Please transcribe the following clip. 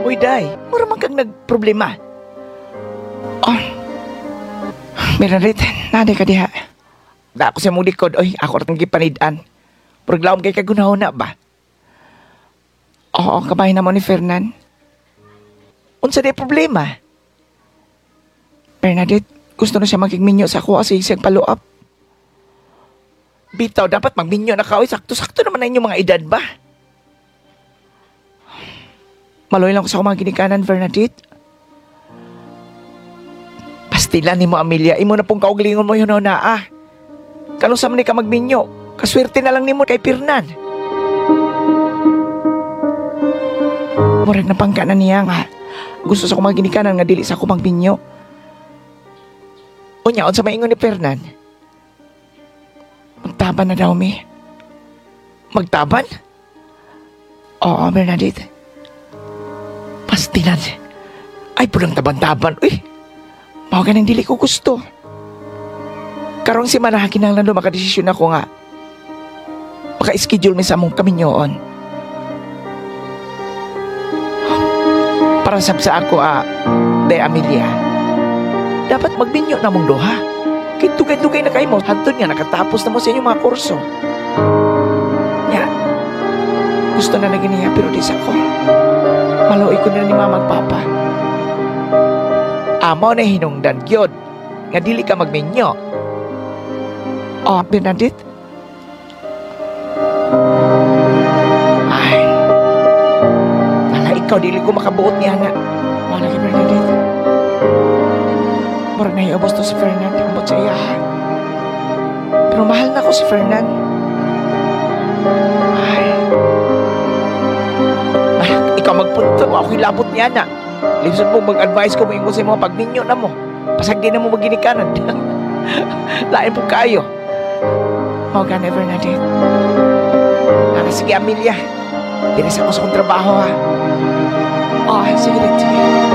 Uy, day, mura man kang nagproblema. Oh, Bernadette, naday ka diha. Da ako sa mong likod, oy, ako rin gipanidaan. Puraglaom kay kagunahon na ba? Oo, kabay na mo ni Fernan. Unsa day problema? Bernadette, gusto na siya magigminyo sa ako kasi isang paluap. Bitaw, dapat magminyo na ka, oy, sakto-sakto naman na inyong mga edad ba? Maloy lang ko sa mga ginikanan, Bernadette. Pastilan ni mo, Amelia. Imo na pong kauglingon mo yun na ah. Kanong sa man ka magminyo, kaswerte na lang ni mo kay Pirnan. Murag na pangka na niya nga. Gusto sa akong mga ginikanan nga dili sa ako magminyo. Unya, sa maingon ni Fernan. Magtaban na daw, mi. Magtaban? Oo, Bernadette. Pastilan. Ay, pulang taban-taban. Uy, mga ganang dili ko gusto. Karong si manahakin lang lalo makadesisyon ako nga. Maka-schedule mi sa among kaminyoon. Para sa ako, de Amelia. Dapat magminyo na mong duha. Kaya tugay-tugay na kayo mo. Hantun nga, nakatapos na mo sa inyong mga kurso. Nya, gusto na naging niya, pero di sa ko. Maluoy ko na ni mama at papa. Amo na hinungdan gyud nga dili ka magminyo. Oh, Bernadette. Ay. Nala ikaw dili ko makabuot niya na. Wala kay Bernadette. Mura na iubos to si Fernan. Ambot sa iya. Pero mahal na ko si Fernan. Ay. Ikaw magpunta mo, ako'y labot niya na. Libsot mo, mag-advise ko mo yung sa mga pagninyo na mo. Pasagdi na mo maginikanan. Lain po kayo. Mga gana, Bernadette. Sige, Amelia. Dinis ako sa kong trabaho, ha. Oh, sige.